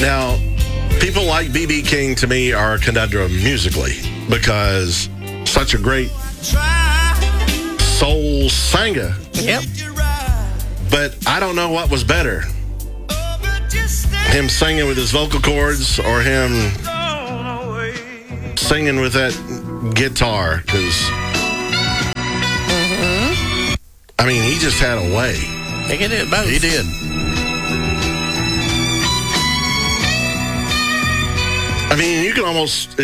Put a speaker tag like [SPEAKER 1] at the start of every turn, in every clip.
[SPEAKER 1] Now, people like B.B. King, to me, are a conundrum musically because such a great soul singer.
[SPEAKER 2] Yep.
[SPEAKER 1] But I don't know what was better. Him singing with his vocal cords or him singing with that guitar. Because, I mean, he just had a way.
[SPEAKER 2] They can do both.
[SPEAKER 1] He did. I mean, you can almost,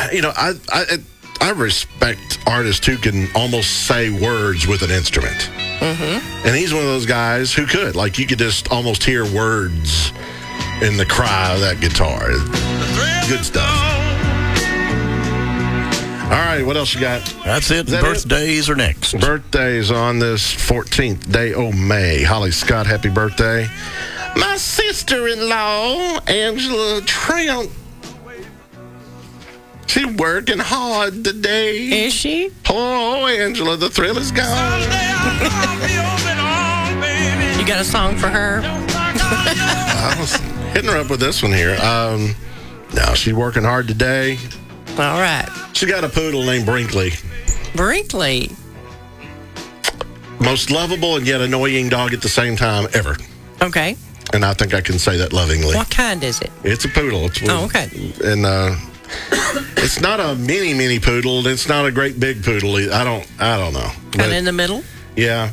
[SPEAKER 1] I respect artists who can almost say words with an instrument. And he's one of those guys who could. Like, you could just almost hear words in the cry of that guitar. Good stuff. All right, what else you got?
[SPEAKER 3] That's it. Birthdays are next.
[SPEAKER 1] Birthdays on this 14th day of May. Holly Scott, happy birthday. My sister-in-law, Angela Trent. She's working hard today.
[SPEAKER 2] Is she?
[SPEAKER 1] Oh, Angela, the thrill is gone.
[SPEAKER 2] You got a song for her?
[SPEAKER 1] I was hitting her up with this one here. No, she's working hard today.
[SPEAKER 2] All right.
[SPEAKER 1] She got a poodle named Brinkley.
[SPEAKER 2] Brinkley.
[SPEAKER 1] Most lovable and yet annoying dog at the same time ever.
[SPEAKER 2] Okay.
[SPEAKER 1] And I think I can say that lovingly.
[SPEAKER 2] What kind is it?
[SPEAKER 1] It's a poodle.
[SPEAKER 2] Okay.
[SPEAKER 1] And it's not a mini poodle. It's not a great big poodle. I don't know.
[SPEAKER 2] Kind of in the middle?
[SPEAKER 1] Yeah.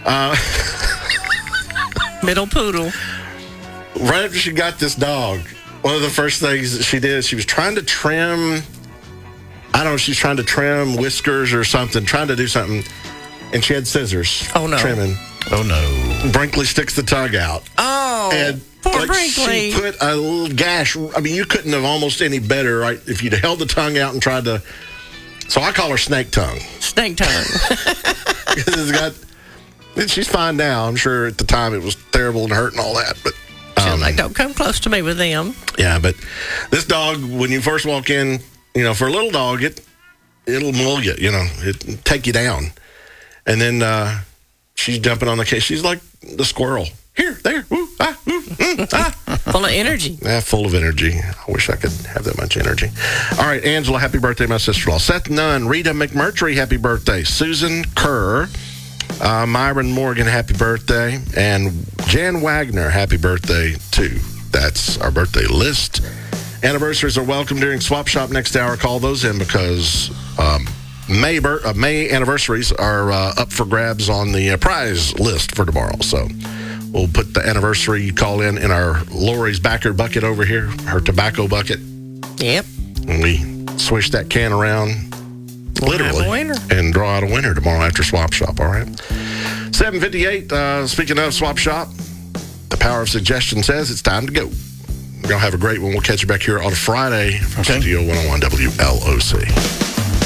[SPEAKER 2] Middle poodle.
[SPEAKER 1] Right after she got this dog, one of the first things that she did, she was trying to trim, I don't know, she's trying to trim whiskers or something, trying to do something, and she had scissors.
[SPEAKER 2] Oh, no.
[SPEAKER 1] Trimming.
[SPEAKER 3] Oh, no.
[SPEAKER 1] Brinkley sticks the tongue out.
[SPEAKER 2] Oh,
[SPEAKER 1] and
[SPEAKER 2] poor Brinkley.
[SPEAKER 1] She put a little gash. I mean, you couldn't have almost any better, right? If you'd held the tongue out and tried to. So I call her Snake Tongue.
[SPEAKER 2] Snake tongue.
[SPEAKER 1] Because it's got. She's fine now. I'm sure at the time it was terrible and hurt and all that. But
[SPEAKER 2] She's like, don't come close to me with them.
[SPEAKER 1] Yeah, but this dog, when you first walk in, for a little dog, it'll mull you. It'll take you down. And then she's jumping on the case. She's like the squirrel. Here, there, woo, ah, woo, ah.
[SPEAKER 2] Full of energy.
[SPEAKER 1] Yeah, full of energy. I wish I could have that much energy. All right, Angela, happy birthday, my sister-in-law. Seth Nunn, Rita McMurtry, happy birthday. Susan Kerr, Myron Morgan, happy birthday. And Jan Wagner, happy birthday, too. That's our birthday list. Anniversaries are welcome during Swap Shop next hour. Call those in because May anniversaries are up for grabs on the prize list for tomorrow. So we'll put the anniversary call in our Lori's backer bucket over here, her tobacco bucket.
[SPEAKER 2] Yep.
[SPEAKER 1] And we swish that can around, literally, and draw out a winner tomorrow after Swap Shop, all right? 7:58, speaking of Swap Shop, the power of suggestion says it's time to go. We're going to have a great one. We'll catch you back here on Friday from Studio 101 WLOC.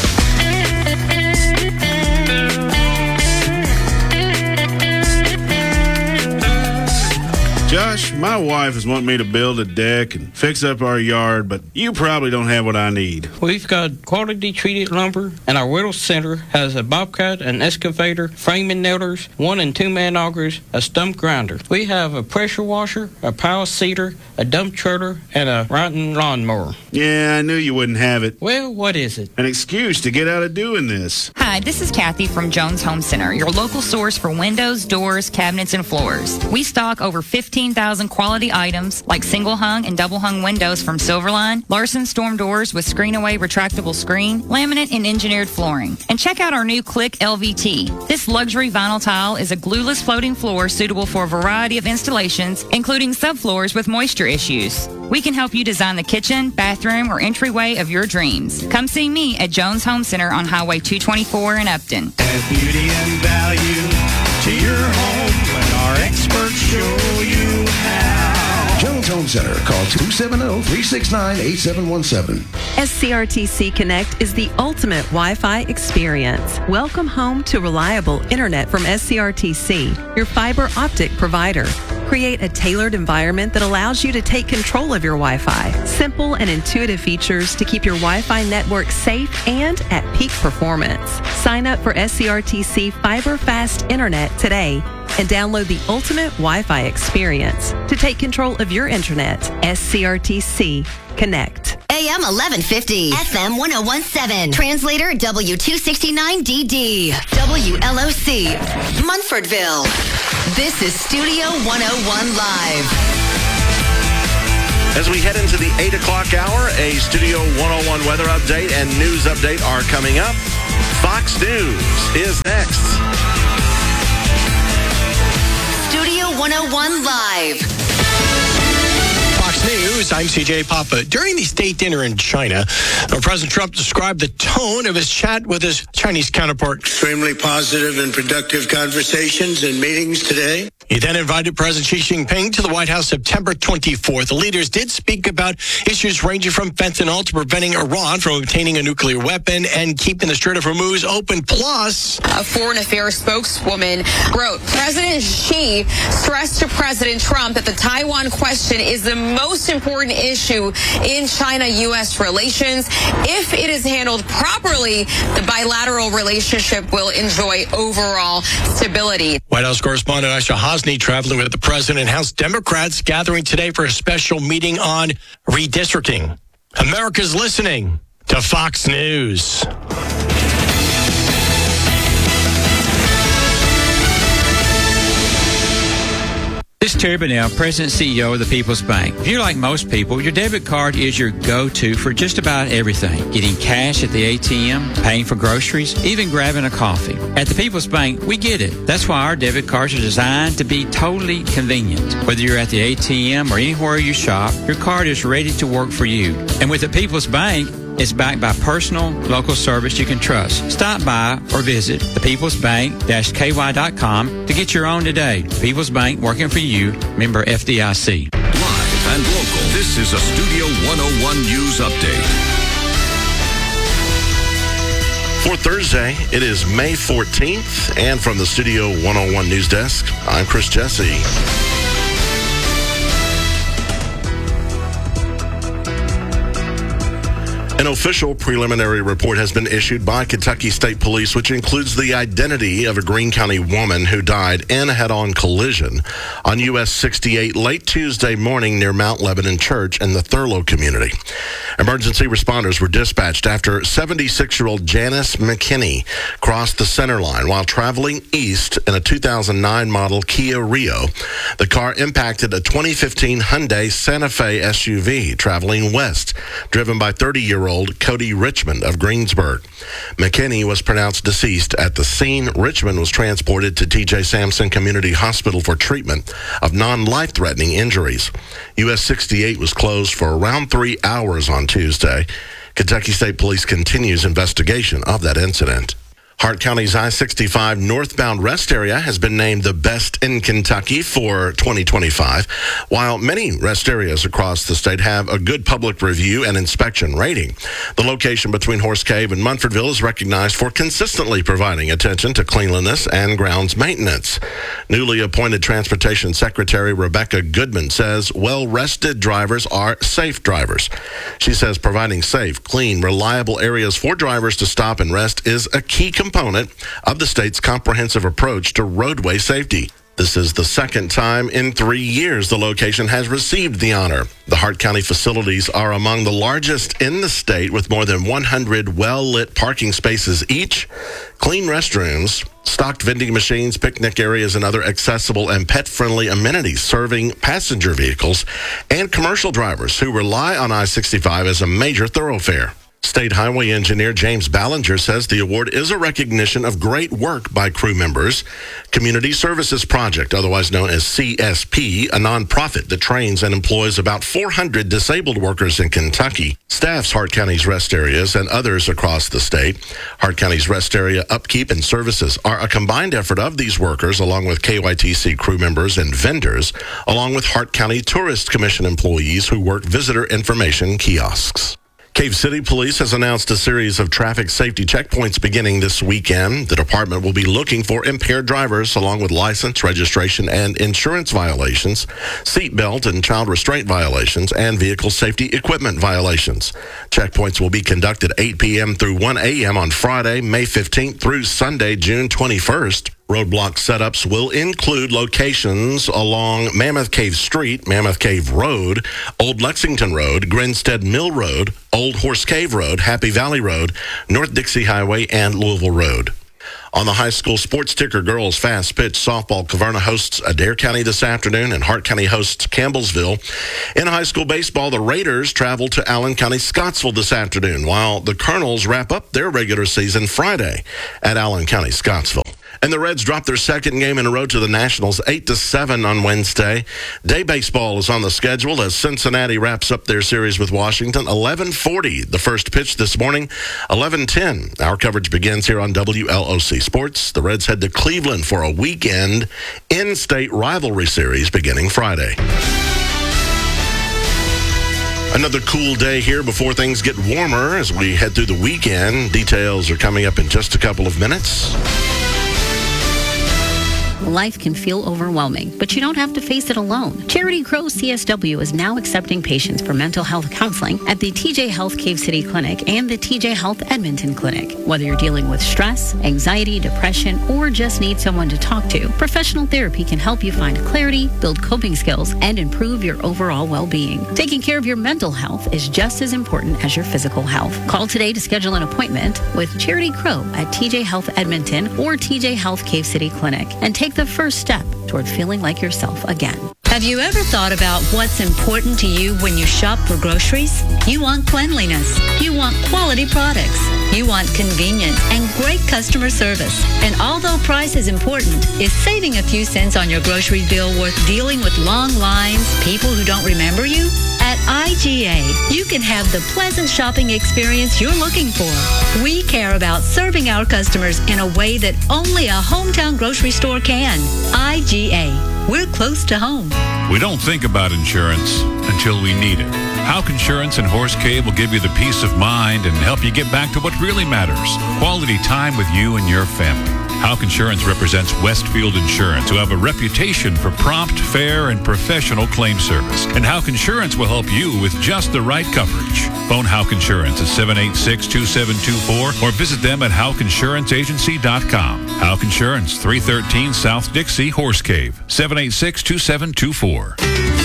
[SPEAKER 4] Josh, my wife is wanting me to build a deck and fix up our yard, but you probably don't have what I need.
[SPEAKER 5] We've got quality treated lumber, and our whittle center has a bobcat, an excavator, framing nailers, 1- and 2-man augers, a stump grinder. We have a pressure washer, a power seeder, a dump trailer, and a riding lawnmower.
[SPEAKER 4] Yeah, I knew you wouldn't have it.
[SPEAKER 5] Well, what is it?
[SPEAKER 4] An excuse to get out of doing this.
[SPEAKER 6] Hi, this is Kathy from Jones Home Center, your local source for windows, doors, cabinets, and floors. We stock over 15,000 quality items like single hung and double hung windows from Silverline, Larson storm doors with screen away retractable screen, laminate and engineered flooring. And check out our new Click LVT. This luxury vinyl tile is a glueless floating floor suitable for a variety of installations, including subfloors with moisture issues. We can help you design the kitchen, bathroom, or entryway of your dreams. Come see me at Jones Home Center on Highway 224 in Upton.
[SPEAKER 7] Add beauty and value to your home when our experts show you how.
[SPEAKER 8] Jones Home Center. Call 270-369-8717.
[SPEAKER 9] SCRTC Connect is the ultimate Wi-Fi experience. Welcome home to reliable internet from SCRTC, your fiber optic provider. Create a tailored environment that allows you to take control of your Wi-Fi. Simple and intuitive features to keep your Wi-Fi network safe and at peak performance. Sign up for SCRTC Fiber Fast Internet today and download the ultimate Wi-Fi experience to take control of your internet. SCRTC Connect.
[SPEAKER 8] AM 1150, FM 1017, translator W269DD, WLOC, Munfordville. This is Studio 101 Live.
[SPEAKER 1] As we head into the 8 o'clock hour, a Studio 101 weather update and news update are coming up. Fox News is next.
[SPEAKER 8] Studio 101 Live.
[SPEAKER 10] Fox News, I'm CJ Papa. During the state dinner in China, President Trump described the tone of his chat with his Chinese counterpart.
[SPEAKER 11] Extremely positive and productive conversations and meetings today.
[SPEAKER 10] He then invited President Xi Jinping to the White House September 24th. The leaders did speak about issues ranging from fentanyl to preventing Iran from obtaining a nuclear weapon and keeping the Strait of Hormuz open. Plus,
[SPEAKER 12] a foreign affairs spokeswoman wrote, President Xi stressed to President Trump that the Taiwan question is the most important issue in China-U.S. relations. If it is handled properly, the bilateral relationship will enjoy overall stability.
[SPEAKER 10] White House correspondent Aisha Hosni traveling with the president and House Democrats gathering today for a special meeting on redistricting. America's listening to Fox News.
[SPEAKER 13] This is Terry Bunnell, President and CEO of the People's Bank. If you're like most people, your debit card is your go-to for just about everything. Getting cash at the ATM, paying for groceries, even grabbing a coffee. At the People's Bank, we get it. That's why our debit cards are designed to be totally convenient. Whether you're at the ATM or anywhere you shop, your card is ready to work for you. And with the People's Bank, it's backed by personal, local service you can trust. Stop by or visit thepeoplesbank-ky.com to get your own today. People's Bank, working for you. Member FDIC.
[SPEAKER 14] Live and local, this is a Studio 101 News Update.
[SPEAKER 1] For Thursday, it is May 14th, and from the Studio 101 News Desk, I'm Chris Jesse. An official preliminary report has been issued by Kentucky State Police, which includes the identity of a Greene County woman who died in a head-on collision on US 68 late Tuesday morning near Mount Lebanon Church in the Thurlow community. Emergency responders were dispatched after 76-year-old Janice McKinney crossed the center line while traveling east in a 2009 model Kia Rio. The car impacted a 2015 Hyundai Santa Fe SUV traveling west, driven by 30-year-old Cody Richmond of Greensburg. McKinney was pronounced deceased at the scene. Richmond was transported to T.J. Sampson Community Hospital for treatment of non-life-threatening injuries. US 68 was closed for around 3 hours on Tuesday. Kentucky State Police continues investigation of that incident. Hart County's I-65 northbound rest area has been named the best in Kentucky for 2025, while many rest areas across the state have a good public review and inspection rating. The location between Horse Cave and Munfordville is recognized for consistently providing attention to cleanliness and grounds maintenance. Newly appointed Transportation Secretary Rebecca Goodman says well-rested drivers are safe drivers. She says providing safe, clean, reliable areas for drivers to stop and rest is a key component of the state's comprehensive approach to roadway safety. This is the second time in 3 years the location has received the honor. The Hart County facilities are among the largest in the state, with more than 100 well-lit parking spaces each, clean restrooms, stocked vending machines, picnic areas, and other accessible and pet-friendly amenities serving passenger vehicles and commercial drivers who rely on I-65 as a major thoroughfare. State Highway Engineer James Ballinger says the award is a recognition of great work by crew members. Community Services Project, otherwise known as CSP, a nonprofit that trains and employs about 400 disabled workers in Kentucky, staffs Hart County's rest areas and others across the state. Hart County's rest area upkeep and services are a combined effort of these workers, along with KYTC crew members and vendors, along with Hart County Tourist Commission employees who work visitor information kiosks. Cave City Police has announced a series of traffic safety checkpoints beginning this weekend. The department will be looking for impaired drivers along with license, registration, and insurance violations, seatbelt and child restraint violations, and vehicle safety equipment violations. Checkpoints will be conducted 8 p.m. through 1 a.m. on Friday, May 15th through Sunday, June 21st. Roadblock setups will include locations along Mammoth Cave Street, Mammoth Cave Road, Old Lexington Road, Grinstead Mill Road, Old Horse Cave Road, Happy Valley Road, North Dixie Highway, and Louisville Road. On the high school sports ticker, girls fast pitch softball, Caverna hosts Adair County this afternoon, and Hart County hosts Campbellsville. In high school baseball, the Raiders travel to Allen County Scottsville this afternoon, while the Colonels wrap up their regular season Friday at Allen County Scottsville. And the Reds dropped their second game in a row to the Nationals, 8-7 on Wednesday. Day baseball is on the schedule as Cincinnati wraps up their series with Washington. 11:40, the first pitch this morning. 11:10, our coverage begins here on WLOC Sports. The Reds head to Cleveland for a weekend in-state rivalry series beginning Friday. Another cool day here before things get warmer as we head through the weekend. Details are coming up in just a couple of minutes.
[SPEAKER 15] Life can feel overwhelming, but you don't have to face it alone. Charity Crow CSW is now accepting patients for mental health counseling at the TJ Health Cave City Clinic and the TJ Health Edmonton Clinic. Whether you're dealing with stress, anxiety, depression, or just need someone to talk to, professional therapy can help you find clarity, build coping skills, and improve your overall well-being. Taking care of your mental health is just as important as your physical health. Call today to schedule an appointment with Charity Crow at TJ Health Edmonton or TJ Health Cave City Clinic and take the first step toward feeling like yourself again.
[SPEAKER 16] Have you ever thought about what's important to you when you shop for groceries? You want cleanliness. You want quality products. You want convenience and great customer service. And although price is important, is saving a few cents on your grocery bill worth dealing with long lines, people who don't remember you? At IGA, you can have the pleasant shopping experience you're looking for. We care about serving our customers in a way that only a hometown grocery store can. IGA. We're close to home.
[SPEAKER 17] We don't think about insurance until we need it. Houck Insurance in Horse Cave will give you the peace of mind and help you get back to what really matters. Quality time with you and your family. Houck Insurance represents Westfield Insurance, who have a reputation for prompt, fair, and professional claim service. And Houck Insurance will help you with just the right coverage. Phone Houck Insurance at 786-2724 or visit them at HouckInsuranceAgency.com. Houck Insurance, 313 South Dixie, Horse Cave, 786-2724.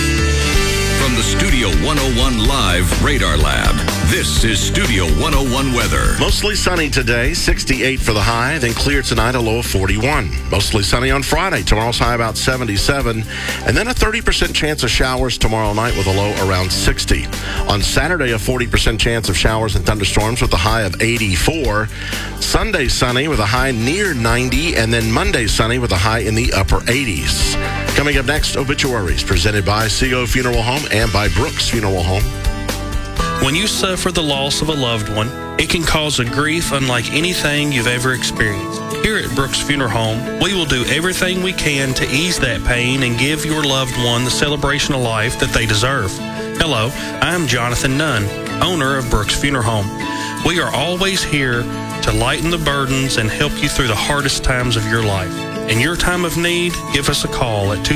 [SPEAKER 14] From the Studio 101 Live Radar Lab, this is Studio 101 weather.
[SPEAKER 1] Mostly sunny today, 68 for the high, then clear tonight, a low of 41. Mostly sunny on Friday, tomorrow's high about 77, and then a 30% chance of showers tomorrow night with a low around 60. On Saturday, a 40% chance of showers and thunderstorms with a high of 84. Sunday, sunny with a high near 90, and then Monday, sunny with a high in the upper 80s. Coming up next, obituaries presented by CO Funeral Home and by Brooks Funeral Home.
[SPEAKER 18] When you suffer the loss of a loved one, it can cause a grief unlike anything you've ever experienced. Here at Brooks Funeral Home, we will do everything we can to ease that pain and give your loved one the celebration of life that they deserve. Hello, I'm Jonathan Nunn, owner of Brooks Funeral Home. We are always here to lighten the burdens and help you through the hardest times of your life. In your time of need, give us a call at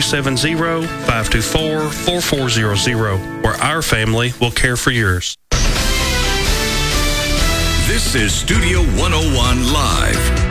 [SPEAKER 18] 270-524-4400, where our family will care for yours.
[SPEAKER 14] This is Studio 101 Live.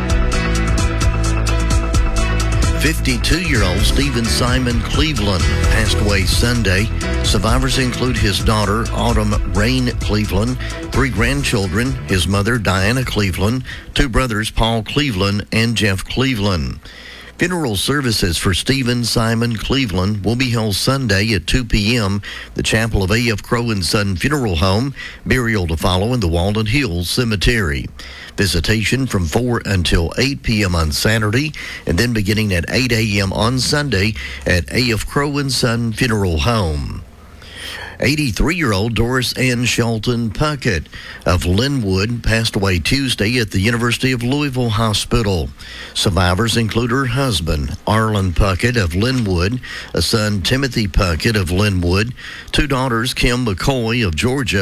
[SPEAKER 19] 52-year-old Stephen Simon Cleveland passed away Sunday. Survivors include his daughter, Autumn Rain Cleveland, 3 grandchildren, his mother, Diana Cleveland, 2 brothers, Paul Cleveland and Jeff Cleveland. Funeral services for Stephen Simon Cleveland will be held Sunday at 2 p.m. The chapel of A.F. Crow & Son Funeral Home. Burial to follow in the Walden Hills Cemetery. Visitation from 4 until 8 p.m. on Saturday, and then beginning at 8 a.m. on Sunday at A.F. Crow & Son Funeral Home. 83-year-old Doris Ann Shelton Puckett of Linwood passed away Tuesday at the University of Louisville Hospital. Survivors include her husband, Arlen Puckett of Linwood, a son, Timothy Puckett of Linwood, 2 daughters, Kim McCoy of Georgia,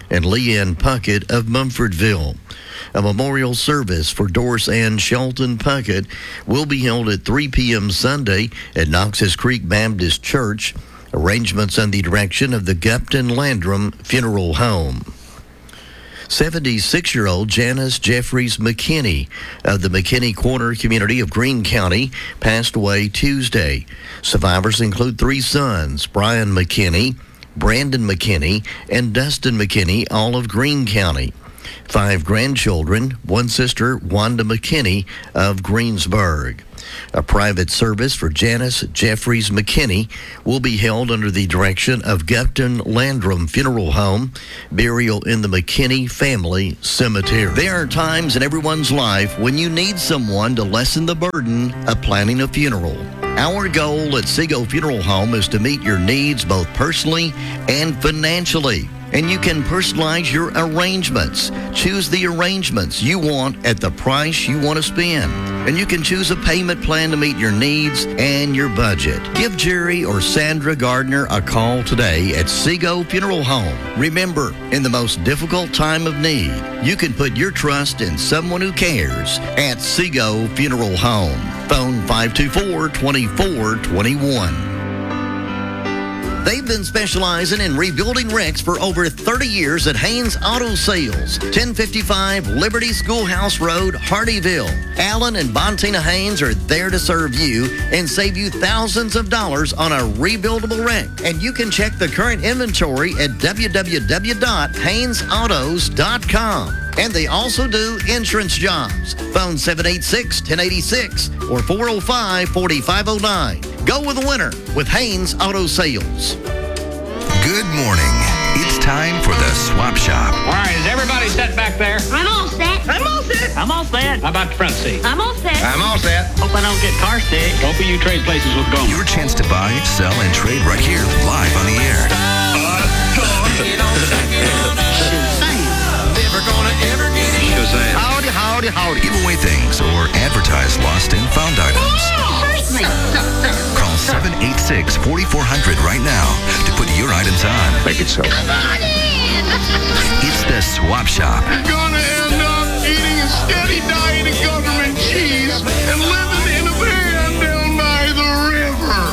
[SPEAKER 19] and Leanne Puckett of Mumfordville. A memorial service for Doris Ann Shelton Puckett will be held at 3 p.m. Sunday at Knox's Creek Baptist Church. Arrangements under the direction of the Gupton Landrum Funeral Home. 76-year-old Janice Jeffries McKinney of the McKinney Corner community of Greene County passed away Tuesday. Survivors include 3 sons, Brian McKinney, Brandon McKinney, and Dustin McKinney, all of Greene County. 5 grandchildren, 1 sister, Wanda McKinney of Greensburg. A private service for Janice Jeffries McKinney will be held under the direction of Gupton Landrum Funeral Home, burial in the McKinney Family Cemetery. There are times in everyone's life when you need someone to lessen the burden of planning a funeral. Our goal at Seago Funeral Home is to meet your needs both personally and financially. And you can personalize your arrangements. Choose the arrangements you want at the price you want to spend. And you can choose a payment plan to meet your needs and your budget. Give Jerry or Sandra Gardner a call today at Seago Funeral Home. Remember, in the most difficult time of need, you can put your trust in someone who cares at Seago Funeral Home. Phone 524-2421. They've been specializing in rebuilding wrecks for over 30 years at Haynes Auto Sales, 1055 Liberty Schoolhouse Road, Hardyville. Alan and Bontina Haynes are there to serve you and save you thousands of dollars on a rebuildable wreck. And you can check the current inventory at www.haynesautos.com. And they also do insurance jobs. Phone 786-1086 or 405-4509. Go with the winner with Haynes Auto Sales.
[SPEAKER 14] Good morning. It's time for the Swap Shop.
[SPEAKER 5] All right, is everybody set back there?
[SPEAKER 20] I'm all set. I'm all set.
[SPEAKER 5] I'm all set. How about the front seat?
[SPEAKER 20] I'm all set.
[SPEAKER 14] I'm all set.
[SPEAKER 5] Hope I don't get car sick. Hope you trade places with Gomer.
[SPEAKER 14] Your chance to buy, sell, and trade right here, live on the air. Shazam.
[SPEAKER 20] Howdy, howdy, howdy.
[SPEAKER 14] Give away things or advertise lost and found items. Call 786-4400 right now to put your items on.
[SPEAKER 20] Make it so.
[SPEAKER 14] It's the Swap Shop.
[SPEAKER 20] You're gonna end up eating a steady diet of government cheese and living in a van down by the river.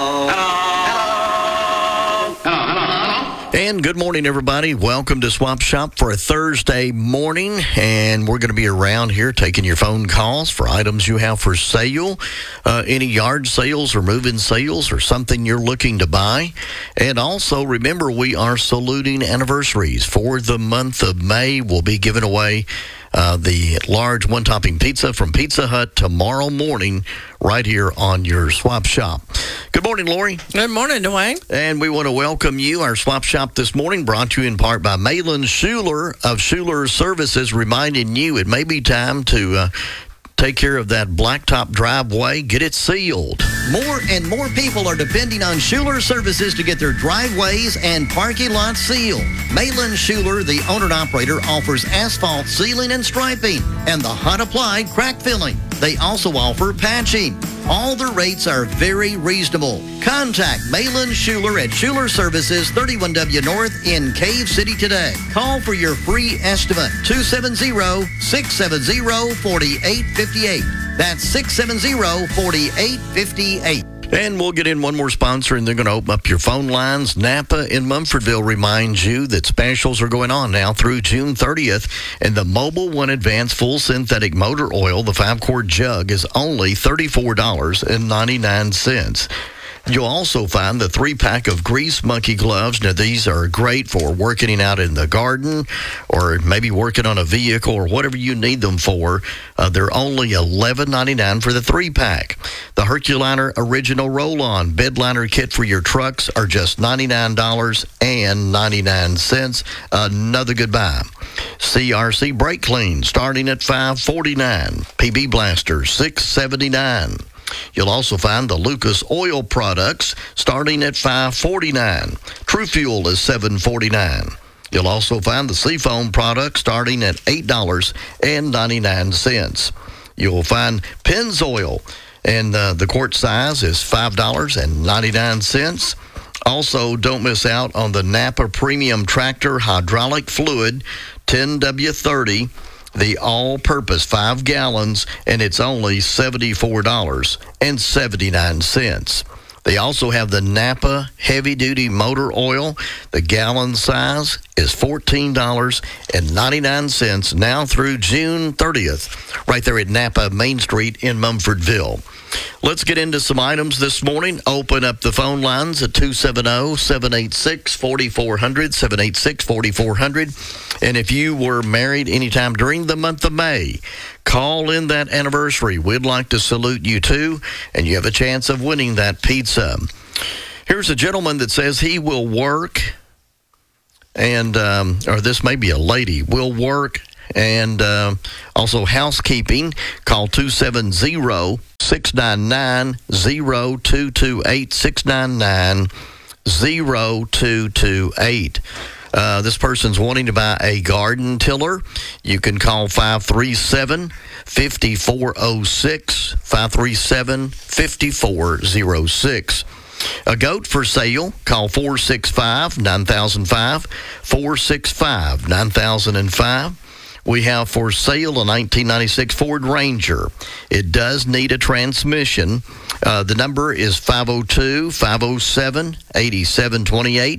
[SPEAKER 19] And good morning, everybody. Welcome to Swap Shop for a Thursday morning. And we're going to be around here taking your phone calls for items you have for sale, any yard sales or move-in sales or something you're looking to buy. And also, remember, we are saluting anniversaries. For the month of May, we'll be giving away the large one-topping pizza from Pizza Hut tomorrow morning right here on your Swap Shop. Good morning, Lori.
[SPEAKER 2] Good morning, Dwayne.
[SPEAKER 19] And we want to welcome you. Our Swap Shop this morning brought to you in part by Malin Schuler of Schuler Services, reminding you it may be time to take care of that blacktop driveway. Get it sealed. More and more people are depending on Schuler Services to get their driveways and parking lots sealed. Malin Schuler, the owner and operator, offers asphalt sealing and striping and the hot applied crack filling. They also offer patching. All the rates are very reasonable. Contact Malin Schuler at Schuler Services, 31W North in Cave City today. Call for your free estimate, 270-670-4858. That's 670-4858. And we'll get in one more sponsor, and they're going to open up your phone lines. Napa in Mumfordville reminds you that specials are going on now through June 30th, and the Mobil One Advanced Full Synthetic Motor Oil, the 5-quart jug, is only $34.99. You'll also find the 3-pack of Grease Monkey gloves. Now, these are great for working out in the garden or maybe working on a vehicle or whatever you need them for. They're only $11.99 for the 3-pack. The Herculiner Original Roll-On Bed Liner Kit for your trucks are just $99.99. Another good buy. CRC Brake Clean starting at $5.49. PB Blaster $6.79. You'll also find the Lucas Oil products starting at $5.49. True Fuel is $7.49. You'll also find the Seafoam products starting at $8.99. You'll find Pennzoil, and the quart size is $5.99.
[SPEAKER 10] Also, don't miss out on the Napa Premium Tractor Hydraulic Fluid 10W30, the all-purpose 5 gallons, and it's only $74.79. They also have the Napa heavy-duty motor oil. The gallon size is $14.99 now through June 30th, right there at Napa Main Street in Mumfordville. Let's get into some items this morning. Open up the phone lines at 270-786-4400, 786-4400. And if you were married anytime during the month of May, call in that anniversary. We'd like to salute you too, and you have a chance of winning that pizza. Here's a gentleman that says he will work, and or this may be a lady, will work and also housekeeping. Call 270-699-0228, 699-0228. This person's wanting to buy a garden tiller. You can call 537-5406, 537-5406. A goat for sale. Call 465-9005, 465-9005. We have for sale a 1996 Ford Ranger. It does need a transmission. The number is 502-507-8728,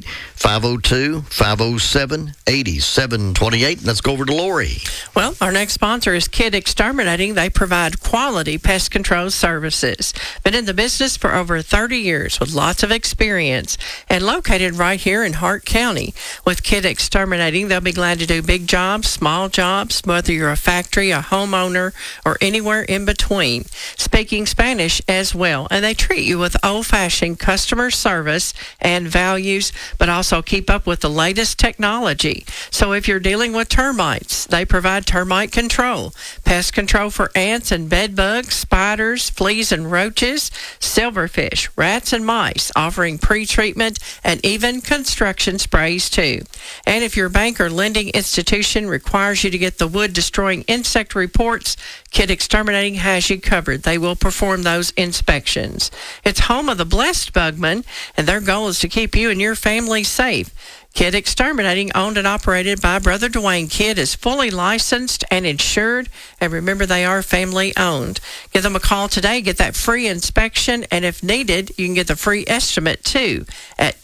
[SPEAKER 10] 502-507-8728. Let's go over to Lori.
[SPEAKER 2] Well, our next sponsor is Kid Exterminating. They provide quality pest control services. Been in the business for over 30 years with lots of experience and located right here in Hart County. With Kid Exterminating, they'll be glad to do big jobs, small jobs, whether you're a factory, a homeowner, or anywhere in between. Speaking Spanish as well. And they treat you with old-fashioned customer service and values, but also keep up with the latest technology. So if you're dealing with termites, they provide termite control, pest control for ants and bed bugs, spiders, fleas and roaches, silverfish, rats and mice, offering pre-treatment and even construction sprays too. And if your bank or lending institution requires you to get the wood-destroying insect reports, Kid Exterminating has you covered. They will perform those inspections. It's home of the Blessed Bugman, and their goal is to keep you and your family safe. Kid Exterminating, owned and operated by Brother Dwayne Kidd, is fully licensed and insured. And remember, they are family-owned. Give them a call today. Get that free inspection. And if needed, you can get the free estimate, too, at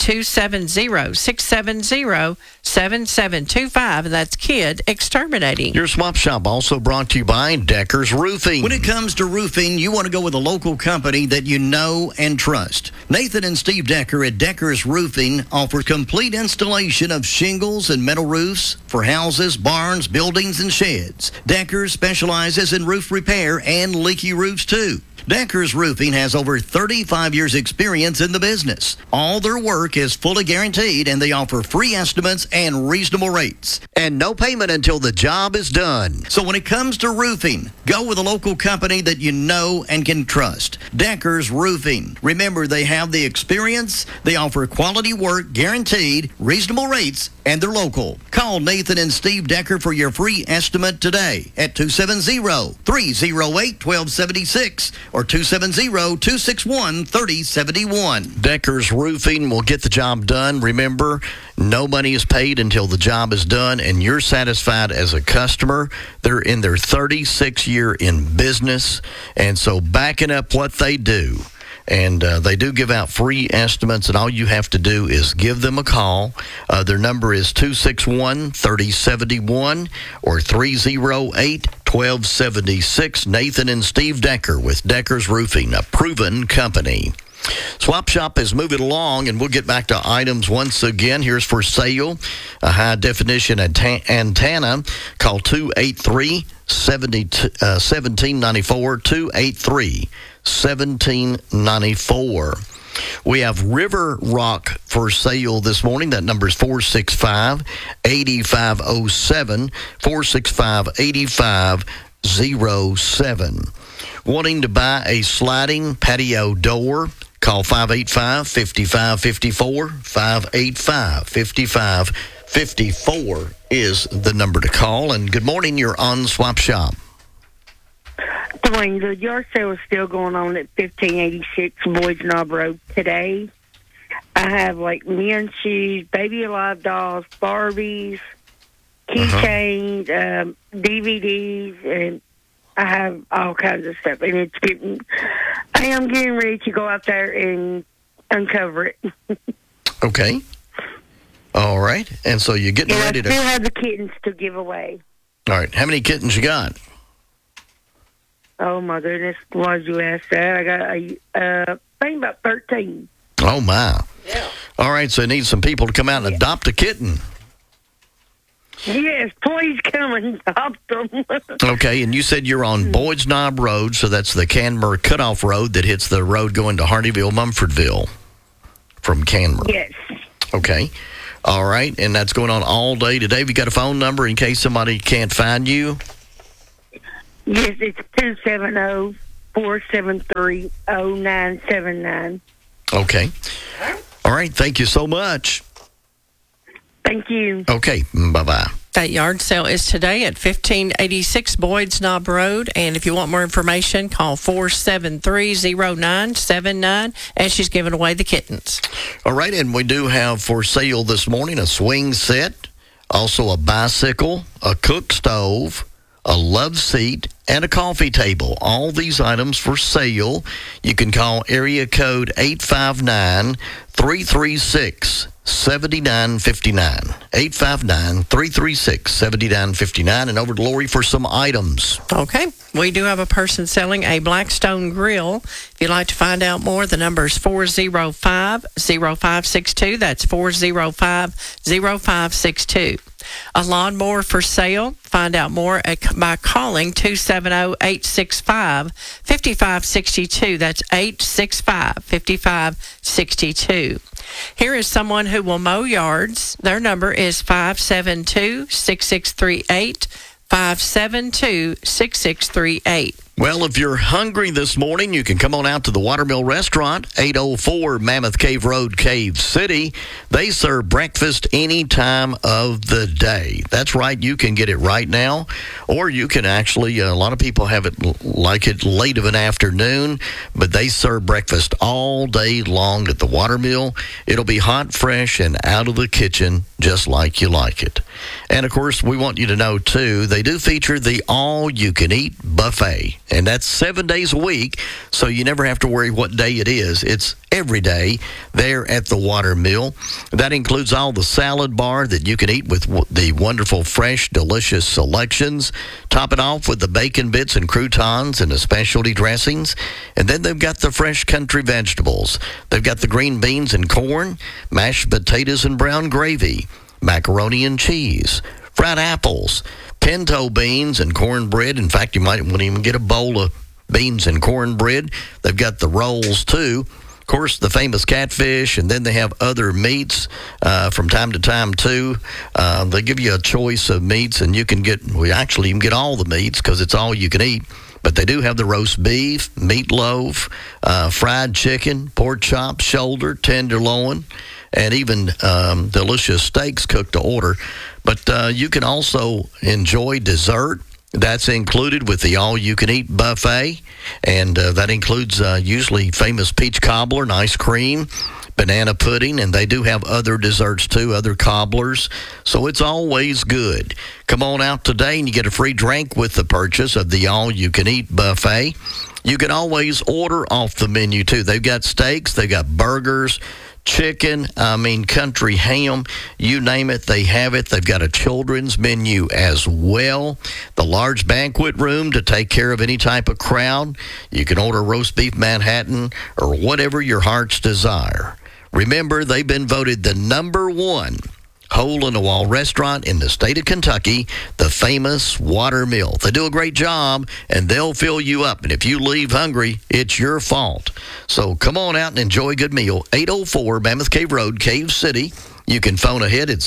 [SPEAKER 2] 270-670-7725. And that's Kid Exterminating.
[SPEAKER 10] Your swap shop also brought to you by Decker's Roofing.
[SPEAKER 21] When it comes to roofing, you want to go with a local company that you know and trust. Nathan and Steve Decker at Decker's Roofing offer complete installation of shingles and metal roofs for houses, barns, buildings, and sheds. Deckers specializes in roof repair and leaky roofs, too. Decker's Roofing has over 35 years experience in the business. All their work is fully guaranteed, and they offer free estimates and reasonable rates.
[SPEAKER 10] And no payment until the job is done.
[SPEAKER 21] So when it comes to roofing, go with a local company that you know and can trust. Decker's Roofing. Remember, they have the experience, they offer quality work, guaranteed, reasonable rates, and they're local. Call Nathan and Steve Decker for your free estimate today at 270-308-1276 or 270-261-3071.
[SPEAKER 10] Decker's Roofing will get the job done. Remember, no money is paid until the job is done, and you're satisfied as a customer. They're in their 36th year in business, and so backing up what they do. And they do give out free estimates, and all you have to do is give them a call. Their number is 261-3071 or 308-1276. Nathan and Steve Decker with Decker's Roofing, a proven company. Swap Shop is moving along, and we'll get back to items once again. Here's for sale a high-definition antenna. Call 283-1794, 283-1794. We have River Rock for sale this morning. That number is 465-8507, 465-8507. Wanting to buy a sliding patio door? Call 585-5554, 585-5554 is the number to call. And good morning, you're on Swap Shop.
[SPEAKER 22] Dwayne, the yard sale is still going on at 1586 Boys Knob Road today. I have like men's shoes, baby alive dolls, Barbies, keychains, DVDs, and I have all kinds of stuff. And I am getting ready to go out there and uncover it.
[SPEAKER 21] Okay. All right. And so you're getting ready
[SPEAKER 22] I still have the kittens to give away.
[SPEAKER 21] All right. How many kittens you got?
[SPEAKER 22] Oh, my goodness. Why'd you ask that? I got, I think about 13.
[SPEAKER 21] Oh, my. Yeah. All right. So you need some people to come out and adopt a kitten.
[SPEAKER 22] Yes, please come and adopt them.
[SPEAKER 21] Okay. And you said you're on Boyd's Knob Road, so that's the Canmore Cutoff Road that hits the road going to Hardyville, Mumfordville from Canmore.
[SPEAKER 22] Yes.
[SPEAKER 21] Okay. All right. And that's going on all day today. Have you got a phone number in case somebody can't find you?
[SPEAKER 22] Yes, it's 270-473-0979.
[SPEAKER 21] Okay. All right. Thank you so much.
[SPEAKER 22] Thank you.
[SPEAKER 21] Okay. Bye-bye.
[SPEAKER 2] That yard sale is today at 1586 Boyd's Knob Road. And if you want more information, call 473-0979. And she's giving away the kittens.
[SPEAKER 21] All right. And we do have for sale this morning a swing set, also a bicycle, a cook stove, a love seat, and a coffee table. All these items for sale. You can call area code 859-336-7959. 859-336-7959. And over to Lori for some items.
[SPEAKER 2] Okay. We do have a person selling a Blackstone grill. If you'd like to find out more, the number is 405-0562. That's 405-0562. A lawnmower for sale. Find out more by calling 270-865-5562. That's 865-5562. Here is someone who will mow yards. Their number is 572-6638. 572-6638.
[SPEAKER 21] Well, if you're hungry this morning, you can come on out to the Watermill Restaurant, 804 Mammoth Cave Road, Cave City. They serve breakfast any time of the day. That's right. You can get it right now, or you can actually, a lot of people have it like it late of an afternoon, but they serve breakfast all day long at the Watermill. It'll be hot, fresh, and out of the kitchen, just like you like it. And, of course, we want you to know, too, they do feature the all-you-can-eat buffet. And that's 7 days a week, so you never have to worry what day it is. It's every day there at the Watermill. That includes all the salad bar that you can eat with the wonderful, fresh, delicious selections. Top it off with the bacon bits and croutons and the specialty dressings. And then they've got the fresh country vegetables. They've got the green beans and corn, mashed potatoes and brown gravy, macaroni and cheese, fried apples, pinto beans and cornbread. In fact, you might want to even get a bowl of beans and cornbread. They've got the rolls, too. Of course, the famous catfish, and then they have other meats from time to time, too. They give you a choice of meats, and you can get, well, actually, you can get all the meats because it's all you can eat. But they do have the roast beef, meatloaf, fried chicken, pork chops, shoulder, tenderloin, and even delicious steaks cooked to order. But you can also enjoy dessert. That's included with the all-you-can-eat buffet, and that includes usually famous peach cobbler and ice cream, banana pudding, and they do have other desserts too, other cobblers. So it's always good. Come on out today and you get a free drink with the purchase of the all-you-can-eat buffet. You can always order off the menu too. They've got steaks, they've got burgers, chicken, country ham, you name it, they have it. They've got a children's menu as well. The large banquet room to take care of any type of crowd. You can order roast beef Manhattan or whatever your heart's desire. Remember, they've been voted the #1 hole-in-the-wall restaurant in the state of Kentucky, the famous Watermill. They do a great job, and they'll fill you up. And if you leave hungry, it's your fault. So come on out and enjoy a good meal. 804 Mammoth Cave Road, Cave City. You can phone ahead at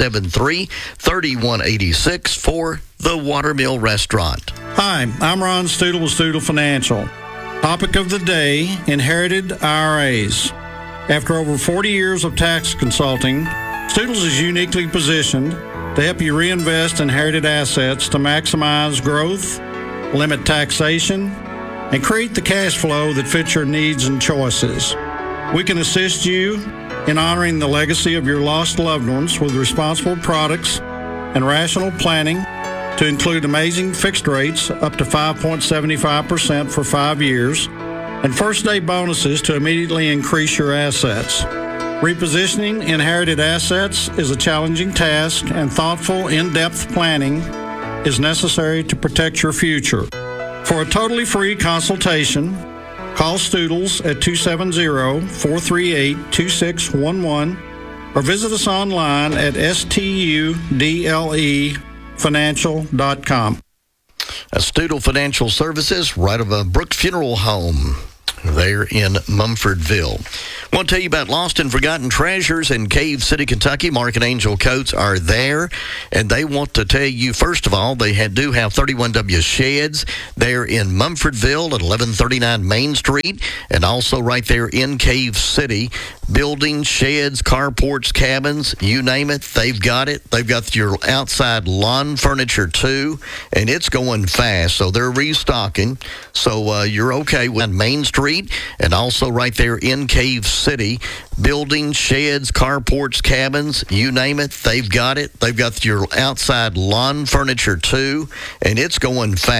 [SPEAKER 21] 773-3186 for the Watermill Restaurant.
[SPEAKER 3] Hi, I'm Ron Stoodle with Stoodle Financial. Topic of the day, inherited IRAs. After over 40 years of tax consulting, Stoodles is uniquely positioned to help you reinvest inherited assets to maximize growth, limit taxation, and create the cash flow that fits your needs and choices. We can assist you in honoring the legacy of your lost loved ones with responsible products and rational planning to include amazing fixed rates up to 5.75% for 5 years and first-day bonuses to immediately increase your assets. Repositioning inherited assets is a challenging task, and thoughtful, in-depth planning is necessary to protect your future. For a totally free consultation, call Stoodles at 270-438-2611 or visit us online at studlefinancial.com.
[SPEAKER 21] Stoodle Financial Services, right of Brooks Funeral Home there in Mumfordville. I want to tell you about Lost and Forgotten Treasures in Cave City, Kentucky. Mark and Angel Coates are there, and they want to tell you, first of all, they do have 31W Sheds there in Mumfordville at 1139 Main Street, and also right there in Cave City. Buildings, sheds, carports, cabins, you name it, they've got it. They've got your outside lawn furniture, too, and it's going fast, so they're restocking. So you're okay with Main Street, and also right there in Cave City. Buildings, sheds, carports, cabins, you name it, they've got it. They've got your outside lawn furniture, too, and it's going fast.